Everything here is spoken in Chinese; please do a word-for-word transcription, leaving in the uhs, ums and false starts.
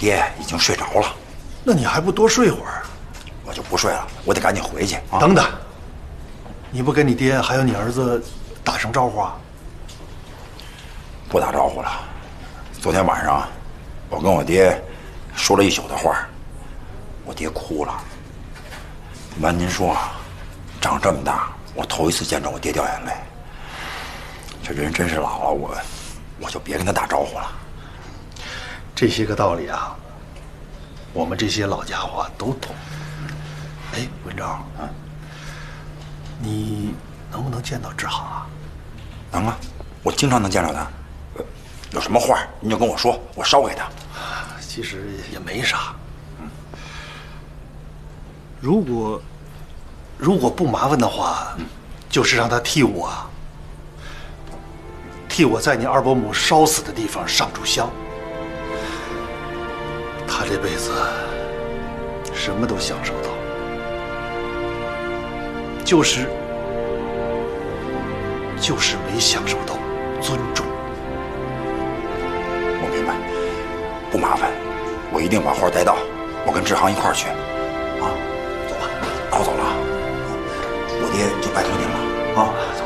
爹已经睡着了。 那你还不多睡会儿？ 我就不睡了，我得赶紧回去。啊、 等等，你不跟你爹还有你儿子打声招呼啊？ 不打招呼了。昨天晚上，我跟我爹说了一宿的话，我爹哭了。瞒您说啊，长这么大，我头一次见着我爹掉眼泪。这人真是老了，我我就别跟他打招呼了。 这些个道理啊，我们这些老家伙都懂。哎，文昭，嗯，你能不能见到志航啊？ 能啊，我经常能见着他。呃，有什么话您就跟我说，我捎给他。 其实也没啥。嗯，如果如果不麻烦的话，嗯、就是让他替我替我在你二伯母烧死的地方上炷香。他这辈子什么都享受到，就是就是没享受到尊重。 我明白，不麻烦，我一定把花带到，我跟志航一块儿去。啊，走吧，那我走了啊，我爹就拜托您了啊。